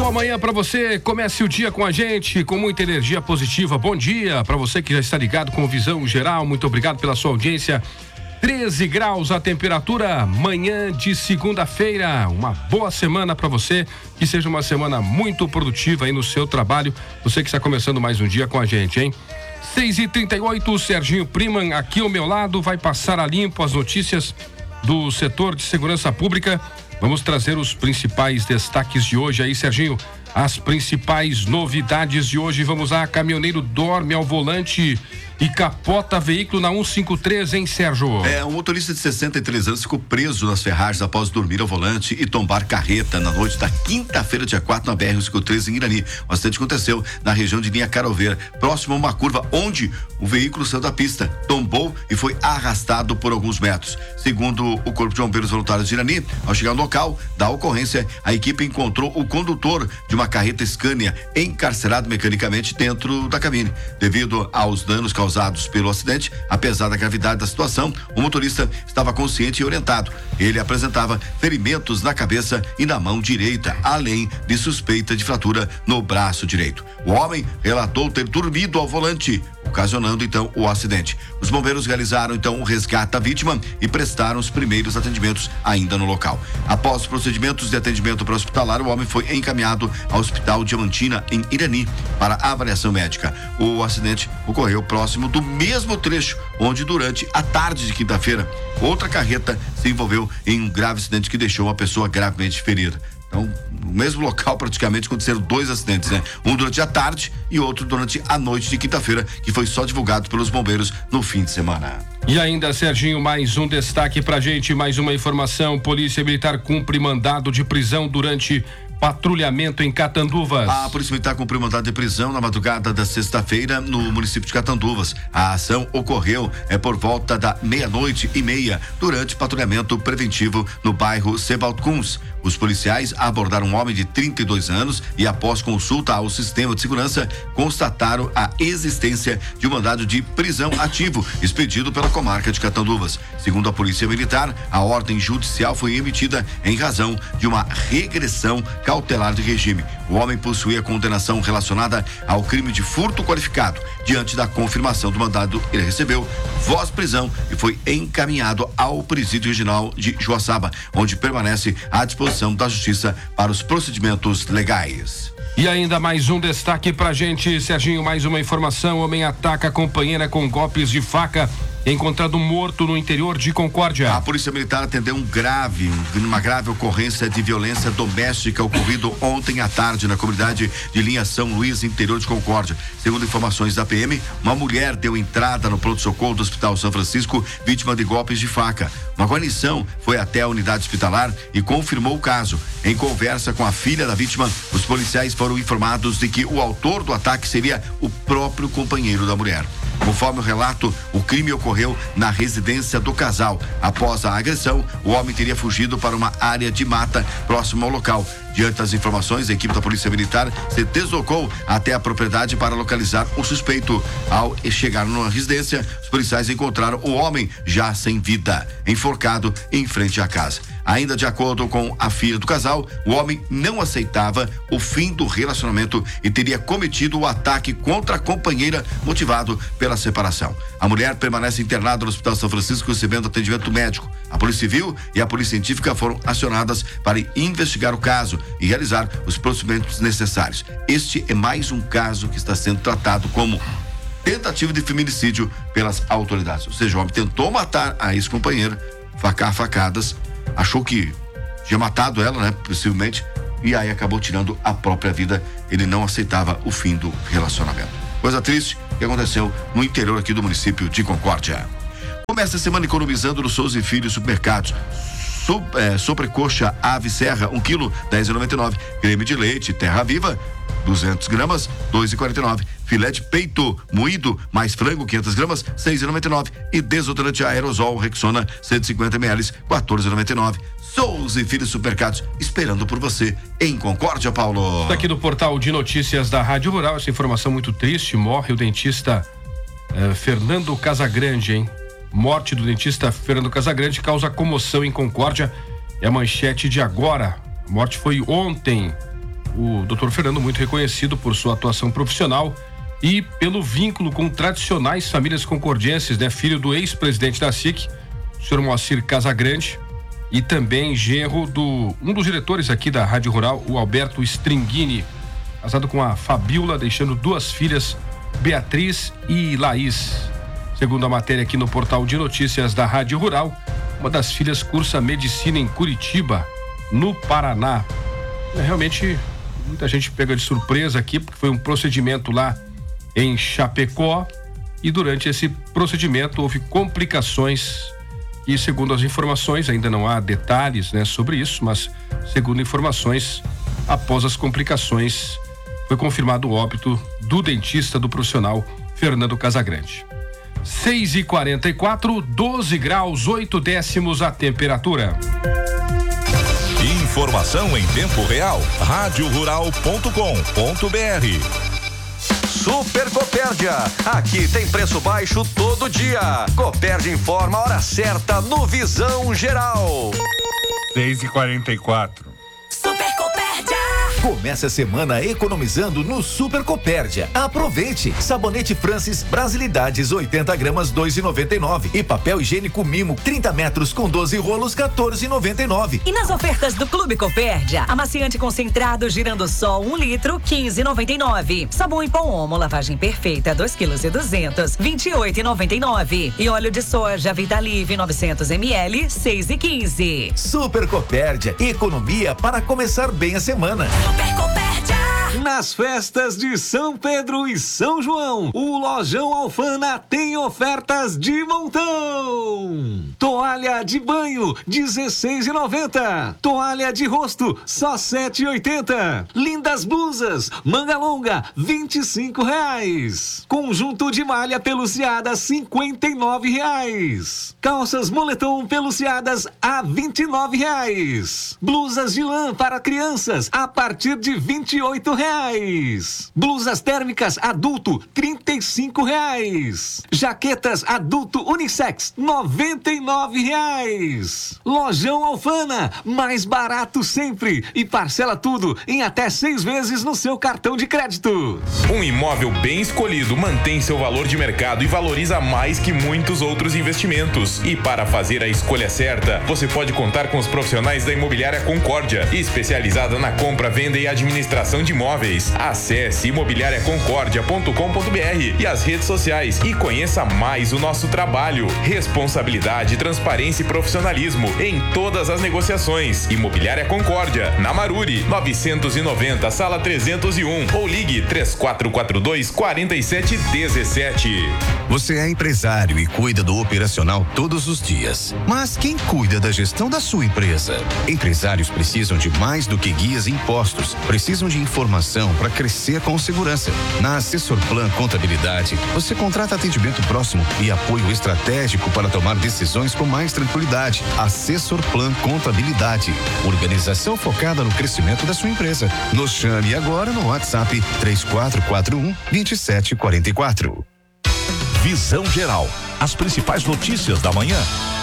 boa manhã para você. Comece o dia com a gente, com muita energia positiva. Bom dia para você que já está ligado com Visão Geral. Muito obrigado pela sua audiência. 13 graus a temperatura, manhã de segunda-feira. Uma boa semana para você, que seja uma semana muito produtiva aí no seu trabalho. Você que está começando mais um dia com a gente, hein? 6h38, o Serginho Priman aqui ao meu lado vai passar a limpo as notícias do setor de segurança pública. Vamos trazer os principais destaques de hoje aí, Serginho. As principais novidades de hoje. Vamos lá, caminhoneiro dorme ao volante e capota veículo na 153, hein, Sérgio? Um motorista de 63 anos ficou preso nas ferragens após dormir ao volante e tombar carreta na noite da quinta-feira, dia 4, na BR-153 em Irani. O acidente aconteceu na região de Linha Caroveira, próximo a uma curva onde o veículo saiu da pista, tombou e foi arrastado por alguns metros. Segundo o Corpo de Bombeiros Voluntários de Irani, ao chegar no local da ocorrência, a equipe encontrou o condutor de uma carreta Scania encarcerado mecanicamente dentro da cabine. Devido aos danos causados pelo acidente, apesar da gravidade da situação, o motorista estava consciente e orientado. Ele apresentava ferimentos na cabeça e na mão direita, além de suspeita de fratura no braço direito. O homem relatou ter dormido ao volante, ocasionando então o acidente. Os bombeiros realizaram então o resgate da vítima e prestaram os primeiros atendimentos ainda no local. Após os procedimentos de atendimento pré-hospitalar, o homem foi encaminhado ao Hospital Diamantina em Irani para avaliação médica. O acidente ocorreu próximo do mesmo trecho onde durante a tarde de quinta-feira outra carreta se envolveu em um grave acidente que deixou uma pessoa gravemente ferida. Então, no mesmo local praticamente aconteceram dois acidentes, né? Um durante a tarde e outro durante a noite de quinta-feira, que foi só divulgado pelos bombeiros no fim de semana. E ainda, Serginho, mais um destaque pra gente, mais uma informação. Polícia Militar cumpre mandado de prisão durante patrulhamento em Catanduvas. A Polícia Militar cumpriu mandado de prisão na madrugada da sexta-feira no município de Catanduvas. A ação ocorreu por volta da 00:30 durante patrulhamento preventivo no bairro Sebaltkuns. Os policiais abordaram um homem de 32 anos e, após consulta ao sistema de segurança, constataram a existência de um mandado de prisão ativo expedido pela comarca de Catanduvas. Segundo a Polícia Militar, a ordem judicial foi emitida em razão de uma regressão cautelar de regime. O homem possuía condenação relacionada ao crime de furto qualificado. Diante da confirmação do mandado, ele recebeu voz de prisão e foi encaminhado ao presídio regional de Joaçaba, onde permanece à disposição da Justiça para os procedimentos legais. E ainda mais um destaque pra gente, Serginho, mais uma informação. Homem ataca a companheira com golpes de faca, encontrado morto no interior de Concórdia. A Polícia Militar atendeu uma grave ocorrência de violência doméstica ocorrido ontem à tarde na comunidade de Linha São Luís, interior de Concórdia. Segundo informações da PM, uma mulher deu entrada no pronto-socorro do Hospital São Francisco, vítima de golpes de faca. Uma guarnição foi até a unidade hospitalar e confirmou o caso. Em conversa com a filha da vítima, os policiais foram informados de que o autor do ataque seria o próprio companheiro da mulher. Conforme o relato, o crime ocorreu na residência do casal. Após a agressão, o homem teria fugido para uma área de mata próximo ao local. Diante das informações, a equipe da Polícia Militar se deslocou até a propriedade para localizar o suspeito. Ao chegar na residência, os policiais encontraram o homem já sem vida, enforcado em frente à casa. Ainda de acordo com a filha do casal, o homem não aceitava o fim do relacionamento e teria cometido o ataque contra a companheira motivado pela separação. A mulher permanece internada no Hospital São Francisco recebendo atendimento médico. A Polícia Civil e a Polícia Científica foram acionadas para investigar o caso e realizar os procedimentos necessários. Este é mais um caso que está sendo tratado como tentativa de feminicídio pelas autoridades. Ou seja, o homem tentou matar a ex-companheira, facadas, achou que tinha matado ela, né? Possivelmente, e aí acabou tirando a própria vida. Ele não aceitava o fim do relacionamento. Coisa triste que aconteceu no interior aqui do município de Concórdia. Começa a semana economizando no Souza e Filho Supermercados. Sobrecoxa ave serra, 1 quilo, R$10,99. Creme de leite Terra Viva, 200 gramas, R$2,49. Filé de peito moído mais frango, 500 gramas, R$6,99. E desodorante aerosol Rexona, 150 ml, R$14,99. Souza e Filho Supermercados, esperando por você em Concórdia, Paulo. Daqui do portal de notícias da Rádio Rural, essa informação muito triste. Morre o dentista Fernando Casagrande, hein? Morte do dentista Fernando Casagrande causa comoção em Concórdia. É a manchete de agora. A morte foi ontem. o Dr. Fernando, muito reconhecido por sua atuação profissional e pelo vínculo com tradicionais famílias concordienses, né? Filho do ex-presidente da SIC, o senhor Moacir Casagrande, e também genro um dos diretores aqui da Rádio Rural, o Alberto Stringini, casado com a Fabiola, deixando 2 filhas, Beatriz e Laís. Segundo a matéria aqui no portal de notícias da Rádio Rural, uma das filhas cursa medicina em Curitiba, no Paraná. Realmente, muita gente pega de surpresa aqui, porque foi um procedimento lá em Chapecó, e durante esse procedimento houve complicações e, segundo as informações, ainda não há detalhes, né, sobre isso, mas segundo informações, após as complicações foi confirmado o óbito do dentista, do profissional Fernando Casagrande. 6h44, 12 graus, 8 décimos a temperatura. Informação em tempo real, radiorural.com.br. Super Copérdia, aqui tem preço baixo todo dia. Copérdia informa a hora certa no Visão Geral. 6h44. Super Copérdia. Comece a semana economizando no Super Copérdia. Aproveite! Sabonete Francis Brasilidades 80 gramas 2,99 e papel higiênico Mimo 30 metros com 12 rolos 14,99. E nas ofertas do Clube Copérdia, amaciante concentrado girando sol 1 litro 15,99. Sabão em pó Omo lavagem perfeita 2,2 kg 28,99. E óleo de soja Vitalive 900 ml 6,15. Super Copérdia, economia para começar bem a semana. Super Copérdia. Nas festas de São Pedro e São João, o Lojão Alfana tem ofertas de montão. Toalha de banho, R$16,90. Toalha de rosto, só R$7,80. Lindas blusas, manga longa, R$25. Conjunto de malha peluciada, R$59. Calças moletom peluciadas a R$29. Blusas de lã para crianças a partir de R$28. Blusas térmicas adulto R$35. Jaquetas adulto unissex R$99. Lojão Alfana, mais barato sempre e parcela tudo em até 6 vezes no seu cartão de crédito. Um imóvel bem escolhido mantém seu valor de mercado e valoriza mais que muitos outros investimentos. E para fazer a escolha certa, você pode contar com os profissionais da Imobiliária Concórdia, especializada na compra, venda e administração de imóveis. Acesse imobiliariaconcordia.com.br e as redes sociais e conheça mais o nosso trabalho. Responsabilidade, transparência e profissionalismo em todas as negociações. Imobiliária Concórdia, na Maruri, 990, sala 301 ou ligue 3442-4717. Você é empresário e cuida do operacional todos os dias. Mas quem cuida da gestão da sua empresa? Empresários precisam de mais do que guias e impostos. Precisam de informação para crescer com segurança. Na Assessor Plan Contabilidade, você contrata atendimento próximo e apoio estratégico para tomar decisões com mais tranquilidade. Assessor Plan Contabilidade, organização focada no crescimento da sua empresa. Nos chame agora no WhatsApp 3441-2744. Visão Geral, as principais notícias da manhã.